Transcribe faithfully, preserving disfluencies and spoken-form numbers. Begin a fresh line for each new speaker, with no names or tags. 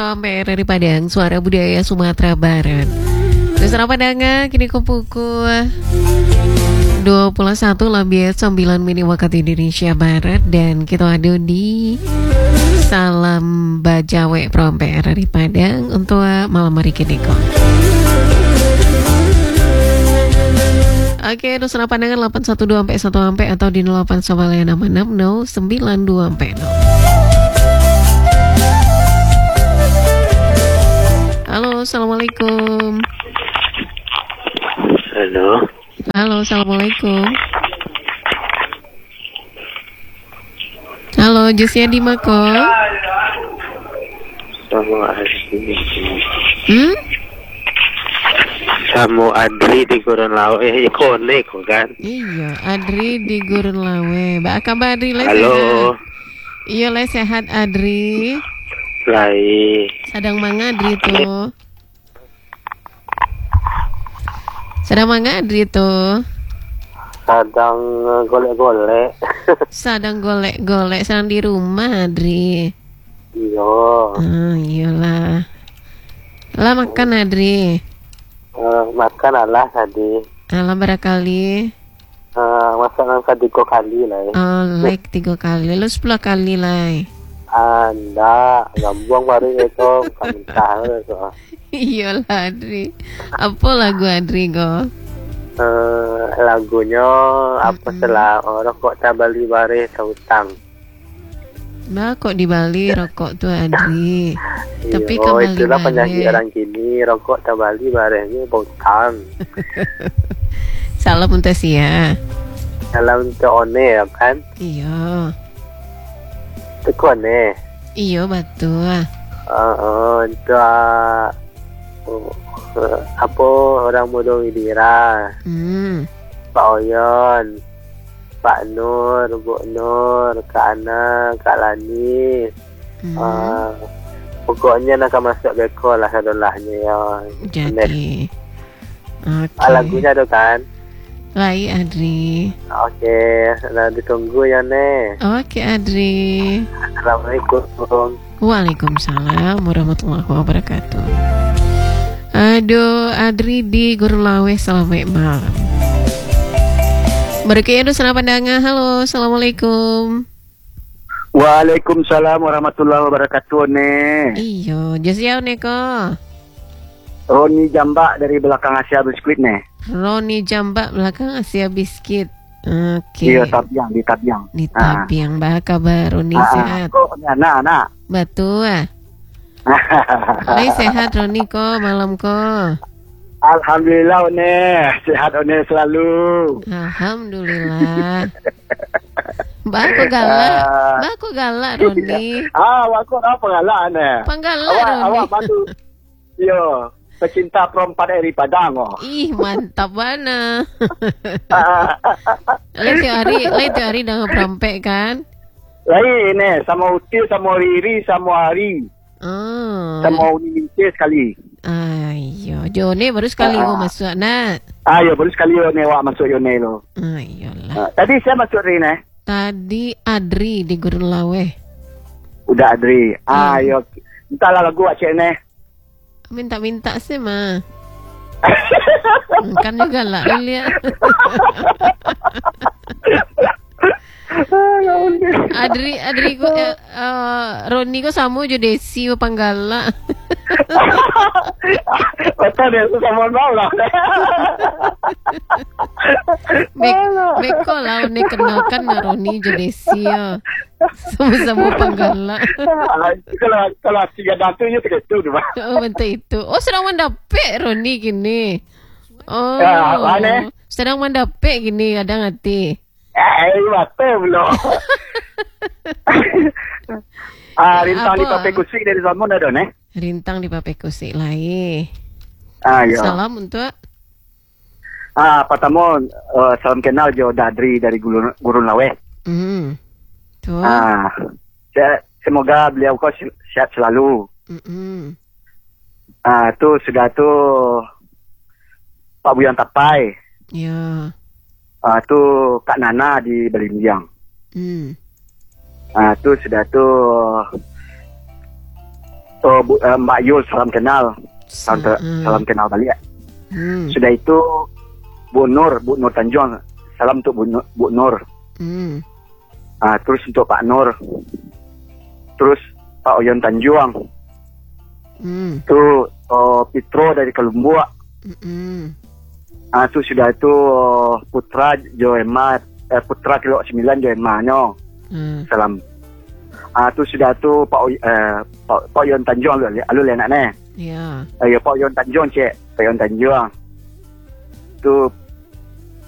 from P R R I Padang, Suara Budaya Sumatera Barat. Terserah Padang, kini ku pukul dua puluh satu lebih sembilan menit waktu Indonesia Barat. Dan kita ada di Salam Bajawe from P R R I Padang untuk malam hari kini kok. Oke, terserah pandangan delapan satu dua satu atau di nol delapan sembilan enam nol sembilan dua nol. Halo, assalamualaikum.
Halo.
Halo, assalamualaikum. Halo, Josia di Mako.
Sama Adri.
Hmm?
Sama Adri di Gurun Lawe. Eh, kone kok kan?
Iya, Adri di Gurun Lawe. Mbak kabar Adri?
Halo.
Sehat? Iya, le sehat Adri.
Lai.
Sedang manga Adri tuh. Sedang manga Adri tuh.
Kadang golek-golek.
Sedang golek-golek, sedang di rumah Adri.
Iya.
Ah, iyalah. Lah makan Adri.
Uh, makan Allah tadi.
Alah barangkali.
Uh, masak angka tiga kali lah.
Oh, like tiga kali. Lu sepuluh kali lah.
Anda ngambung baru itu mentah itu.
Iyalah Adri. Apa lagu Adri go?
Uh, lagunya apa
Mm-mm.
setelah orang kok tak bali bare sautang.
Nah, kok di Bali rokok tuh Adri. Tapi
Iya,
kembali
itulah
balik.
penyanyi orang kini rokok tak bali barenya bautang.
Salam untuk ya.
Kalau untuk one ya kan,
Iya.
itu one.
Iya betul.
Uh, uh, untuk uh, uh, apa orang muda Widira,
Hmm.
Pak Oyon, Pak Nur, Bu Nur, Kak Ana, Kak Lani.
Hmm.
Uh, pokoknya nak masuk beko lah sadolahnya ya.
Jadi. Oke.
Ah, lagunya ada kan?
Lai Adri.
Oke, nah ditunggu ya ne.
Oke Adri.
Assalamualaikum.
Waalaikumsalam warahmatullahi wabarakatuh. Aduh, Adri di Guru Lawe, selamat malam. Berkaya dosa pandangan. Halo, assalamualaikum.
Waalaikumsalam warahmatullahi wabarakatuh ne.
Iyo, Josia Neko.
Roni Jambak dari belakang Asia Biskuit ne.
Roni Jambak belakang Asia Biskuit. Oke.
Iya, Tabiang di Tabiang.
Di Tabiang, bah kabar Roni
Ah,
sehat.
kok anak anak.
Betul. Lai sehat Roni ko malam ko.
Alhamdulillah ne, sehat ne selalu.
Alhamdulillah. Mbak aku galak, mbak aku galak Roni.
Ah, aku apa galak ne?
Panggalak
Awak
Roni.
awak batu. Yo, pecinta perempuan dari Padang oh.
Ih mantap mana. Lai tiap hari, lai tiap hari dah ngeprampek kan?
Lain ne, sama Uti, sama Riri, sama Ari,
Oh.
sama Uni Mince sekali.
Ayo, Jone baru sekali
Ah.
mau masuk nak.
Ah, ya baru sekali yo ne awak masuk yo ne lo.
Ayolah.
Ah, tadi saya masuk Ri ne.
Tadi Adri di Gurun Lawe.
Udah Adri. Ah,
Hmm.
yo. Entahlah lagu acik ne.
Minta-minta sih mah. Kan juga lah lihat. Adri, Adri ko, eh, uh, Roni ko samo jo Desi Panggala.
Betul dia sama mau lah.
Bek, beko lah ni kenalkan na Roni jo Desi ya. Sama-sama Panggala.
Kalau kalau tiga datu je tu tu.
Oh, bentar itu. Oh, sedang mendapik Roni gini. Oh,
Ya, mana?
sedang mendapik gini kadang hati.
Eh, betul belum. Ah, rintang
Apa?
di Pape Kusik dari Salmon ada ne?
Rintang di Pape Kusik lai.
Ah, ya.
Salam untuk
Ah, pertama uh, salam kenal jo Dadri dari Gurun, Gurun Lawe.
Hmm. Tuh.
Ah, saya, semoga beliau kau sehat selalu.
Mm-mm.
Ah, tu sudah tu Pak Buyan Tapai.
Ya.
Ah, tu Kak Nana di Belinjang.
Hmm.
Ah, tu sudah tu Oh, Bu, uh, Mbak Yul, salam kenal. Salam,
Sa-
salam kenal balik.
Hmm.
Sudah itu Bu Nur, Bu Nur Tanjung. Salam untuk Bu Nur. Bu Nur.
Hmm.
Ah, terus untuk Pak Nur. Terus Pak Oyon Tanjung.
Hmm.
Itu oh, Pitro dari Kalumbuak.
Hmm.
Ah, tu sudah itu oh, Putra Joema, eh, Putra Kilo sembilan Joema nyo.
Hmm.
Salam. Ah, tu sudah tu Pak Oy- eh, Pak, Pak Oyon Tanjung alu alu le nak ne.
Ya.
Eh, ya Pak Oyon Tanjung cek, Pak Oyon Tanjung. Tu